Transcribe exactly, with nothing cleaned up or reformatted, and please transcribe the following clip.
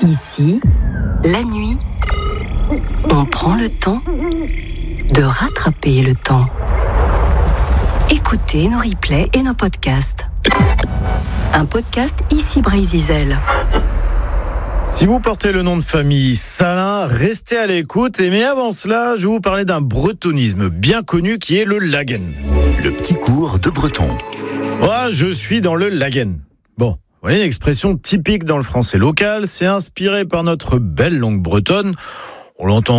Ici, la nuit, on prend le temps de rattraper le temps. Écoutez nos replays et nos podcasts. Un podcast Ici Brésil. Si vous portez le nom de famille Salin, restez à l'écoute. Et mais avant cela, je vais vous parler d'un bretonisme bien connu qui est le lagen. Le petit cours de breton. Moi, je suis dans le lagen. Bon, voilà une expression typique dans le français local. C'est inspiré par notre belle langue bretonne. On l'entend